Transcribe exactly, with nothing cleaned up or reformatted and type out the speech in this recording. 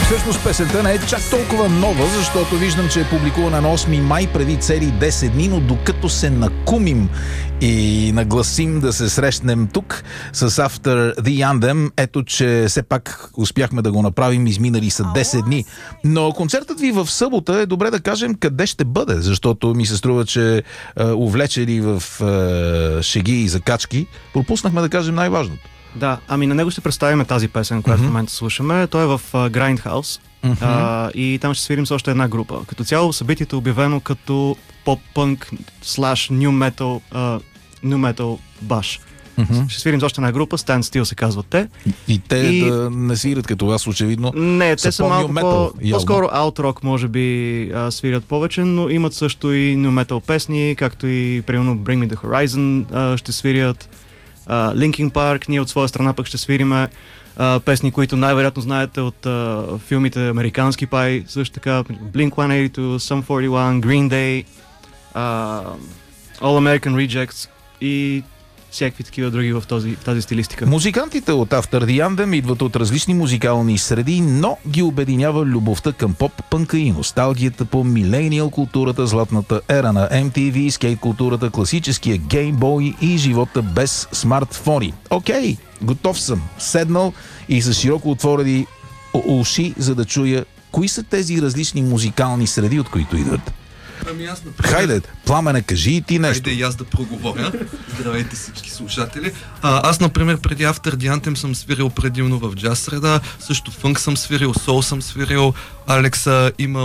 Всъщност песента не е чак толкова нова, защото виждам, че е публикувана на осми май преди цели десет дни, но докато се накумим и нагласим да се срещнем тук с After the Anthem, ето, че все пак успяхме да го направим, изминали са десет дни. Но концертът ви в събота е добре да кажем къде ще бъде, защото ми се струва, че е, увлечени в е, шеги и закачки, пропуснахме да кажем най-важното. Да, ами на него ще представим тази песен, която mm-hmm. в момента слушаме. Той е в uh, Grindhouse mm-hmm. uh, и там ще свирим с още една група. Като цяло събитието е обявено като поп-пънк слаш ню метал ню метал баш. Mm-hmm. Ще свирим с още една група, Stand Still се казват те. И, и те и... да не свират като вас, очевидно. Не, те са малко по, по-скоро аут-рок, може би, uh, свирят повече, но имат също и ню метал песни, както и примерно Bring Me The Horizon uh, ще свирят. Uh, Linkin Park, ние от своя страна пък ще свириме uh, песни, които най-вероятно знаете от uh, филмите Американски пай, също така Blink one eighty-two, Sum forty-one, Green Day, uh, All American Rejects и всякакви такива други в, този, в тази стилистика. Музикантите от After the Anthem идват от различни музикални среди, но ги обединява любовта към поп-пънка и носталгията по милениал културата, златната ера на Ем Ти Ви, скейт културата, класическия геймбой и живота без смартфони. Окей, готов съм. Седнал и с широко отворени уши, за да чуя кои са тези различни музикални среди, от които идват. Ами аз, например... Хайде, Пламене, кажи и ти нещо. Хайде и аз да проговоря. Здравейте всички слушатели. А, аз, например, преди After the Anthem съм свирил предимно в джаз среда, също фънк съм свирил, сол съм свирил, Алекса има